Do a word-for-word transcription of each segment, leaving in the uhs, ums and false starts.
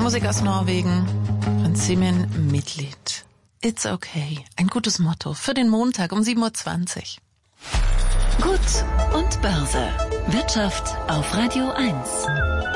Musik aus Norwegen von Simen Midtlied. It's okay. Ein gutes Motto für den Montag um sieben Uhr zwanzig. Gut und Börse. Wirtschaft auf Radio eins.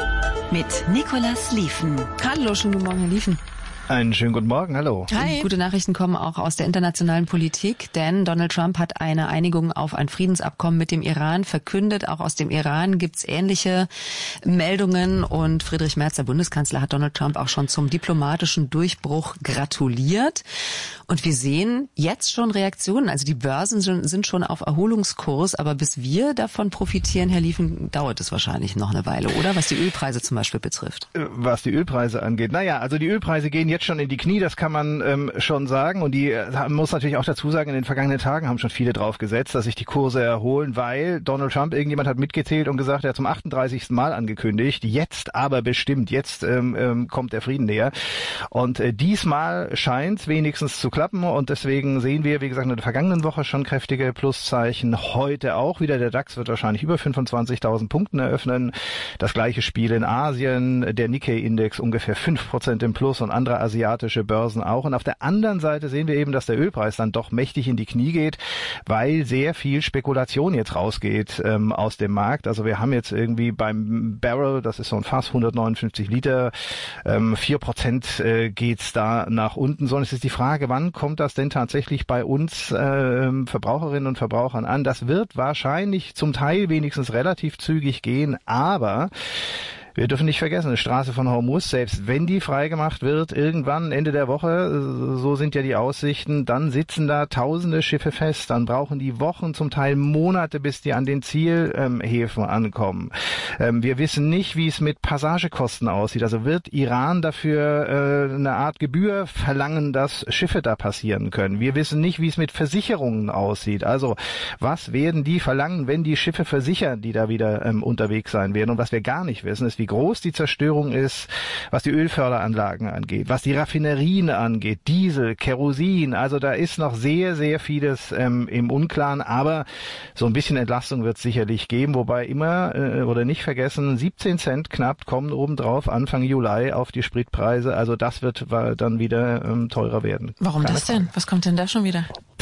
Mit Nicolas Lieven. Hallo, schönen guten Morgen, Herr Lieven. Einen schönen guten Morgen, hallo. Hi. Gute Nachrichten kommen auch aus der internationalen Politik, denn Donald Trump hat eine Einigung auf ein Friedensabkommen mit dem Iran verkündet. Auch aus dem Iran gibt's ähnliche Meldungen und Friedrich Merz, der Bundeskanzler, hat Donald Trump auch schon zum diplomatischen Durchbruch gratuliert. Und wir sehen jetzt schon Reaktionen. Also die Börsen sind schon auf Erholungskurs, aber bis wir davon profitieren, Herr Lieven, dauert es wahrscheinlich noch eine Weile, oder? Was die Ölpreise zum Beispiel betrifft. Was die Ölpreise angeht. Naja, also die Ölpreise gehen jetzt schon in die Knie, das kann man ähm, schon sagen. Und die äh, muss natürlich auch dazu sagen, in den vergangenen Tagen haben schon viele drauf gesetzt, dass sich die Kurse erholen, weil Donald Trump, irgendjemand hat mitgezählt und gesagt, er hat zum achtunddreißigsten Mal angekündigt, jetzt aber bestimmt, jetzt ähm, ähm, kommt der Frieden näher. Und äh, diesmal scheint es wenigstens zu klappen und deswegen sehen wir, wie gesagt, in der vergangenen Woche schon kräftige Pluszeichen. Heute auch wieder. Der DAX wird wahrscheinlich über fünfundzwanzigtausend Punkten eröffnen. Das gleiche Spiel in Asien. Der Nikkei-Index ungefähr fünf Prozent im Plus und andere asiatische Börsen auch. Und auf der anderen Seite sehen wir eben, dass der Ölpreis dann doch mächtig in die Knie geht, weil sehr viel Spekulation jetzt rausgeht ähm, aus dem Markt. Also wir haben jetzt irgendwie beim Barrel, das ist so ein Fass, hundertneunundfünfzig Liter, ähm, vier Prozent äh, geht's da nach unten. Sondern es ist die Frage, wann kommt das denn tatsächlich bei uns äh, Verbraucherinnen und Verbrauchern an? Das wird wahrscheinlich zum Teil wenigstens relativ zügig gehen, aber wir dürfen nicht vergessen, die Straße von Hormuz, selbst wenn die freigemacht wird, irgendwann Ende der Woche, so sind ja die Aussichten, dann sitzen da tausende Schiffe fest, dann brauchen die Wochen, zum Teil Monate, bis die an den Zielhäfen ankommen. Ähm, wir wissen nicht, wie es mit Passagekosten aussieht. Also wird Iran dafür äh, eine Art Gebühr verlangen, dass Schiffe da passieren können. Wir wissen nicht, wie es mit Versicherungen aussieht. Also was werden die verlangen, wenn die Schiffe versichern, die da wieder ähm, unterwegs sein werden? Und was wir gar nicht wissen, ist, wie groß die Zerstörung ist, was die Ölförderanlagen angeht, was die Raffinerien angeht, Diesel, Kerosin. Also da ist noch sehr, sehr vieles ähm, im Unklaren, aber so ein bisschen Entlastung wird es sicherlich geben, wobei immer, äh, oder nicht vergessen, siebzehn Cent knapp kommen obendrauf Anfang Juli auf die Spritpreise. Also das wird dann wieder ähm, teurer werden. Warum Keine das denn? Frage. Was kommt denn da schon wieder?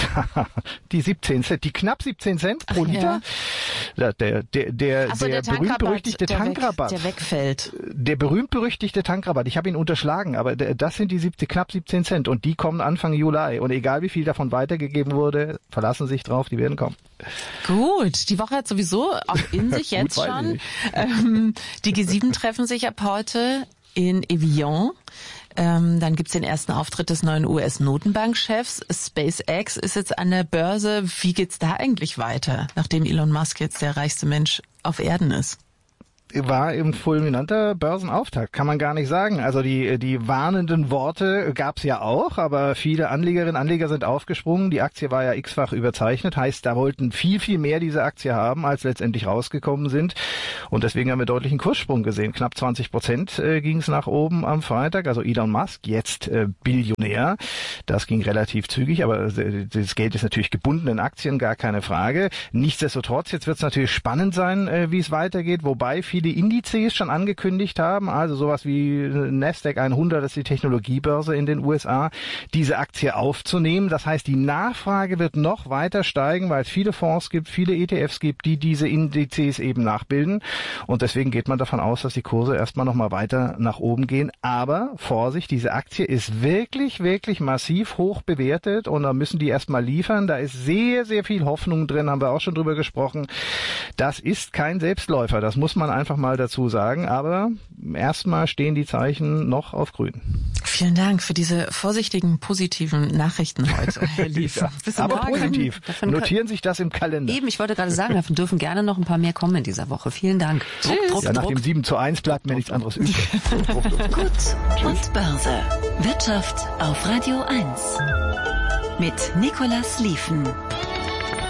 Die siebzehn Cent, die knapp siebzehn Cent pro Ach, Liter. Ja. Der, der, der, so, der, der berühmt-berüchtigte der Tankrabatt. Weg, der wegfällt. Der berühmt-berüchtigte Tankrabatt. Ich habe ihn unterschlagen, aber das sind die siebzehn, knapp siebzehn Cent und die kommen Anfang Juli. Und egal wie viel davon weitergegeben wurde, verlassen sich drauf, die werden kommen. Gut, die Woche hat sowieso auch in sich jetzt Gut, schon. Ähm, die G sieben treffen sich ab heute in Evian. Ähm, dann gibt's den ersten Auftritt des neuen U S-Notenbankchefs. SpaceX ist jetzt an der Börse. Wie geht's da eigentlich weiter, nachdem Elon Musk jetzt der reichste Mensch auf Erden ist? War ein fulminanter Börsenauftakt, kann man gar nicht sagen. Also die die warnenden Worte gab's ja auch, aber viele Anlegerinnen und Anleger sind aufgesprungen. Die Aktie war ja x-fach überzeichnet, heißt, da wollten viel, viel mehr diese Aktie haben, als letztendlich rausgekommen sind. Und deswegen haben wir deutlichen Kurssprung gesehen. Knapp zwanzig Prozent äh, ging's nach oben am Freitag. Also Elon Musk, jetzt äh, Billionär. Das ging relativ zügig, aber äh, das Geld ist natürlich gebunden in Aktien, gar keine Frage. Nichtsdestotrotz, jetzt wird's natürlich spannend sein, äh, wie es weitergeht, wobei viele die Indizes schon angekündigt haben, also sowas wie Nasdaq hundert, das ist die Technologiebörse in den U S A, diese Aktie aufzunehmen. Das heißt, die Nachfrage wird noch weiter steigen, weil es viele Fonds gibt, viele E T Fs gibt, die diese Indizes eben nachbilden. Und deswegen geht man davon aus, dass die Kurse erstmal noch mal weiter nach oben gehen. Aber Vorsicht, diese Aktie ist wirklich, wirklich massiv hoch bewertet und da müssen die erstmal liefern. Da ist sehr, sehr viel Hoffnung drin, haben wir auch schon drüber gesprochen. Das ist kein Selbstläufer, das muss man einfach mal dazu sagen, aber erstmal stehen die Zeichen noch auf grün. Vielen Dank für diese vorsichtigen, positiven Nachrichten heute, Herr Lief. Ja, Bis aber morgen. Positiv. Davon Notieren sich das im Kalender. Eben, ich wollte gerade sagen, davon dürfen gerne noch ein paar mehr kommen in dieser Woche. Vielen Dank. Tschüss. Druck, Druck, ja, nach Druck. dem sieben zu eins bleibt mir nichts anderes übrig. Gut und Börse. Wirtschaft auf Radio eins. Mit Nicolas Lieven.